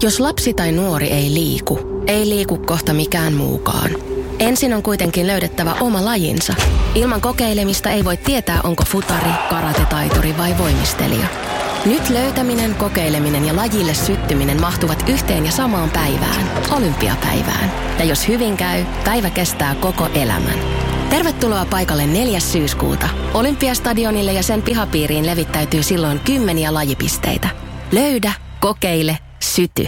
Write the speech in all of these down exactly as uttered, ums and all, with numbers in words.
Jos lapsi tai nuori ei liiku, ei liiku kohta mikään muukaan. Ensin on kuitenkin löydettävä oma lajinsa. Ilman kokeilemista ei voi tietää, onko futari, karatetaituri vai voimistelija. Nyt löytäminen, kokeileminen ja lajille syttyminen mahtuvat yhteen ja samaan päivään, olympiapäivään. Ja jos hyvin käy, päivä kestää koko elämän. Tervetuloa paikalle neljäs syyskuuta. Olympiastadionille ja sen pihapiiriin levittäytyy silloin kymmeniä lajipisteitä. Löydä, kokeile, syty.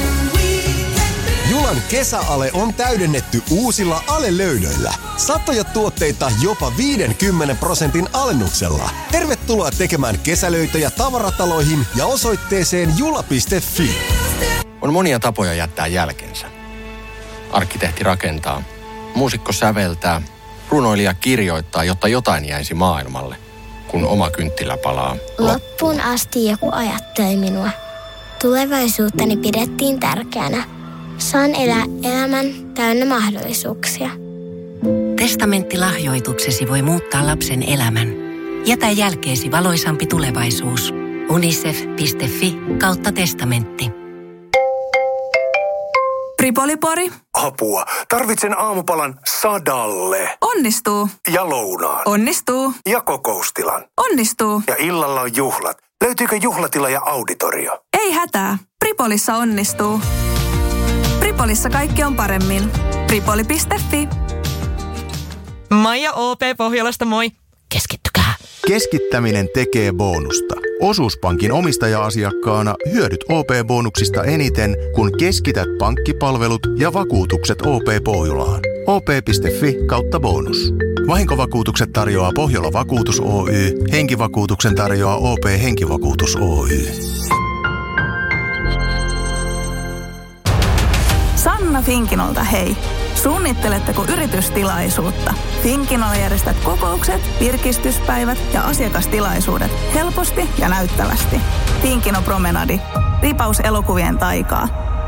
Julan kesäale on täydennetty uusilla alelöydöillä. Satoja tuotteita jopa viidenkymmenen prosentin alennuksella. Tervetuloa tekemään kesälöitöjä tavarataloihin ja osoitteeseen jula piste fi. On monia tapoja jättää jälkensä. Arkkitehti rakentaa, muusikko säveltää, runoilija kirjoittaa, jotta jotain jäisi maailmalle, kun oma kynttilä palaa. Loppuun asti joku ajatteli minua. Tulevaisuuttani pidettiin tärkeänä. Saan elää elämän täynnä mahdollisuuksia. Testamenttilahjoituksesi voi muuttaa lapsen elämän. Jätä jälkeesi valoisampi tulevaisuus. unicef piste fi kautta testamentti. Tripolipori. Apua. Tarvitsen aamupalan Sadalle. Onnistuu. Ja lounaan. Onnistuu. Ja kokoustilan. Onnistuu. Ja illalla on juhlat. Löytyykö juhlatila ja auditorio? Ei hätää. Tripolissa onnistuu. Tripolissa kaikki on paremmin. Tripoli piste fi. Maija O P Pohjolasta, moi. Keskittykää. Keskittäminen tekee bonusta. Osuuspankin omistaja-asiakkaana hyödyt O P-bonuksista eniten, kun keskität pankkipalvelut ja vakuutukset O P Pohjolaan. O P piste fi kautta bonus. Vahinkovakuutukset tarjoaa Pohjola Vakuutus Oy. Henkivakuutuksen tarjoaa O P Henkivakuutus Oy. Sanna Finkinolta hei. Suunnitteletteko yritystilaisuutta? Finkinolla järjestät kokoukset, virkistyspäivät ja asiakastilaisuudet helposti ja näyttävästi. Finkino Promenadi. Ripaus elokuvien taikaa.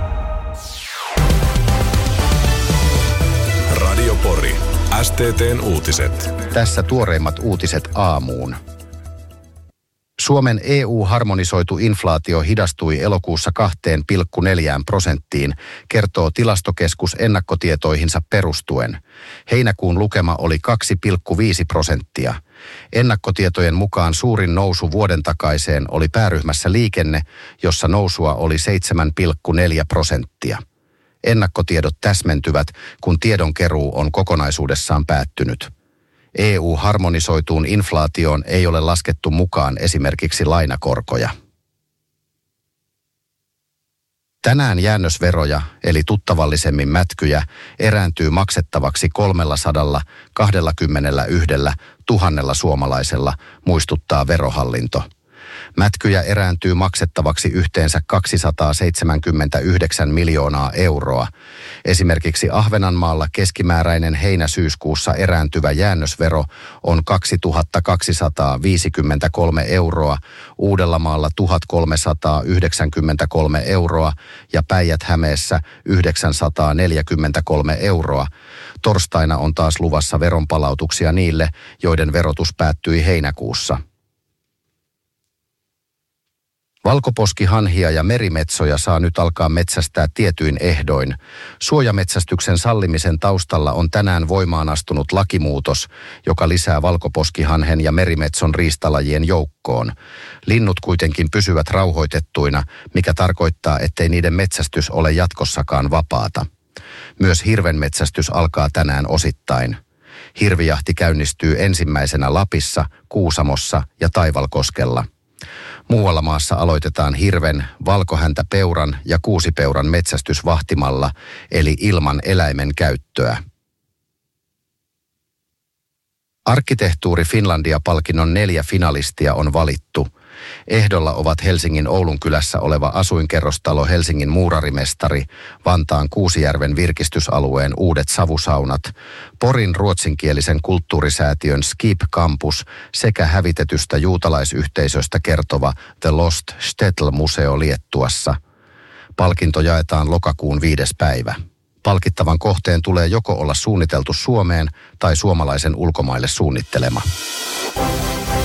Radio Pori. S T T:n uutiset. Tässä tuoreimmat uutiset aamuun. Suomen E U-harmonisoitu inflaatio hidastui elokuussa kaksi pilkku neljä prosenttiin, kertoo Tilastokeskus ennakkotietoihinsa perustuen. Heinäkuun lukema oli kaksi pilkku viisi prosenttia. Ennakkotietojen mukaan suurin nousu vuoden takaiseen oli pääryhmässä liikenne, jossa nousua oli seitsemän pilkku neljä prosenttia. Ennakkotiedot täsmentyvät, kun tiedonkeruu on kokonaisuudessaan päättynyt. E U-harmonisoituun inflaatioon ei ole laskettu mukaan esimerkiksi lainakorkoja. Tänään jäännösveroja, eli tuttavallisemmin mätkyjä, erääntyy maksettavaksi kolmesataakaksikymmentäyksi tuhannella suomalaisella, muistuttaa Verohallinto. Mätkyjä erääntyy maksettavaksi yhteensä kaksisataaseitsemänkymmentäyhdeksän miljoonaa euroa. Esimerkiksi Ahvenanmaalla keskimääräinen heinä-syyskuussa erääntyvä jäännösvero on kaksituhattakaksisataaviisikymmentäkolme euroa, Uudellamaalla tuhatkolmesataayhdeksänkymmentäkolme euroa ja Päijät-Hämeessä yhdeksänsataaneljäkymmentäkolme euroa. Torstaina on taas luvassa veronpalautuksia niille, joiden verotus päättyi heinäkuussa. Valkoposkihanhia ja merimetsoja saa nyt alkaa metsästää tietyin ehdoin. Suojametsästyksen sallimisen taustalla on tänään voimaan astunut lakimuutos, joka lisää valkoposkihanhen ja merimetson riistalajien joukkoon. Linnut kuitenkin pysyvät rauhoitettuina, mikä tarkoittaa, ettei niiden metsästys ole jatkossakaan vapaata. Myös hirvenmetsästys alkaa tänään osittain. Hirvijahti käynnistyy ensimmäisenä Lapissa, Kuusamossa ja Taivalkoskella. Muualla maassa aloitetaan hirven, valkohäntäpeuran ja kuusipeuran metsästys vahtimalla, eli ilman eläimen käyttöä. Arkkitehtuuri Finlandia-palkinnon neljä finalistia on valittu. Ehdolla ovat Helsingin Oulunkylässä oleva asuinkerrostalo Helsingin Muurarimestari, Vantaan Kuusijärven virkistysalueen uudet savusaunat, Porin ruotsinkielisen kulttuurisäätiön Skip Campus sekä hävitetystä juutalaisyhteisöstä kertova The Lost Shtetl-museo Liettuassa. Palkinto jaetaan lokakuun viides päivä. Palkittavan kohteen tulee joko olla suunniteltu Suomeen tai suomalaisen ulkomaille suunnittelema.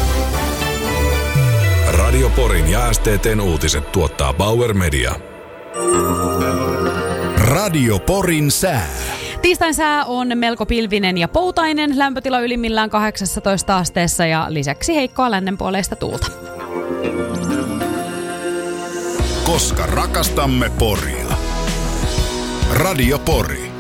Radio Porin ja S T T:n uutiset tuottaa Bauer Media. Radio Porin sää. Tiistain sää on melko pilvinen ja poutainen, lämpötila ylimmillään kahdeksantoista asteessa ja lisäksi heikkoa lännenpuoleista tuulta. Koska rakastamme Poria. Radio Pori.